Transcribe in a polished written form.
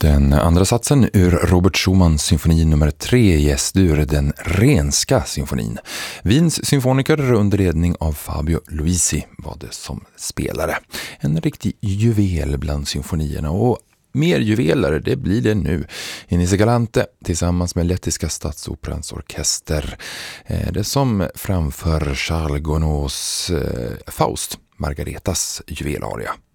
Den andra satsen ur Robert Schumanns symfoni nummer 3 i S-dur, den Rhenska symfonin. Wiens symfoniker under ledning av Fabio Luisi var det som spelare. En riktig juvel bland symfonierna, och mer juveler det blir det nu. Inese Galante tillsammans med Lettiska Statsoperans orkester. Det som framför Charles Gounod's Faust, Margaretas juvelaria.